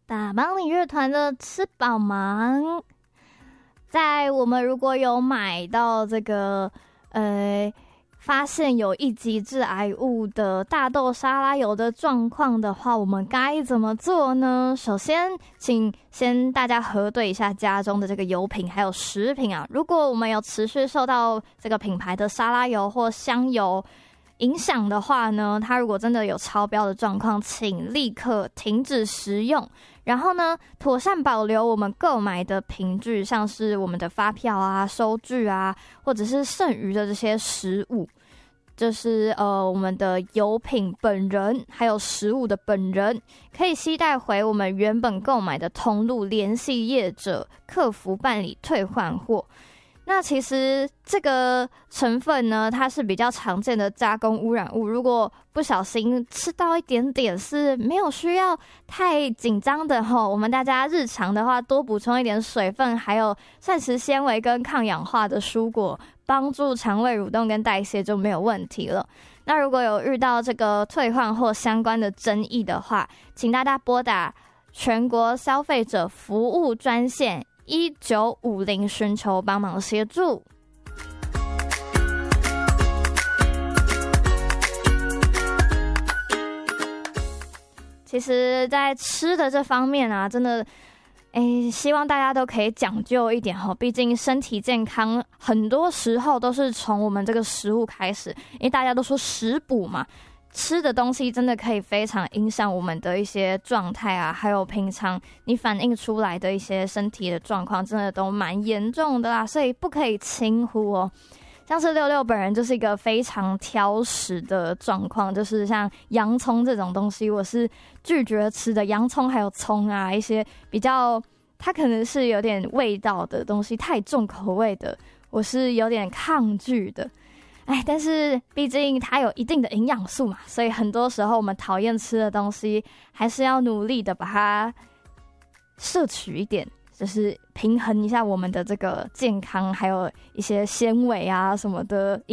打帮你乐团的吃饱忙，在我们如果有买到这个发现有一级致癌物的大豆沙拉油的状况的话，我们该怎么做呢？首先，请先大家核对一下家中的这个油品还有食品啊。如果我们有持续受到这个品牌的沙拉油或香油影响的话呢，它如果真的有超标的状况，请立刻停止食用。然后呢，妥善保留我们购买的凭据，像是我们的发票啊、收据啊，或者是剩余的这些食物，就是我们的油品本人还有食物的本人，可以携带回我们原本购买的通路，联系业者客服办理退换货。那其实这个成分呢，它是比较常见的加工污染物，如果不小心吃到一点点是没有需要太紧张的吼。我们大家日常的话多补充一点水分，还有膳食纤维跟抗氧化的蔬果，帮助肠胃蠕动跟代谢就没有问题了。那如果有遇到这个退换或相关的争议的话，请大家拨打全国消费者服务专线1950寻求帮忙协助。其实在吃的这方面啊，真的希望大家都可以讲究一点齁，毕竟身体健康很多时候都是从我们这个食物开始，因为大家都说食补嘛，吃的东西真的可以非常影响我们的一些状态啊，还有平常你反映出来的一些身体的状况，真的都蛮严重的啦，所以不可以轻忽哦。像是66本人就是一个非常挑食的状况，就是像洋葱这种东西，我是拒绝吃的。洋葱还有葱啊，一些比较它可能是有点味道的东西，太重口味的，我是有点抗拒的。但是毕竟它有一定的营养素嘛，所以很多时候我们讨厌吃的东西，还是要努力的把它摄取一点，就是平衡一下我们的这个健康，还有一些纤维啊什么的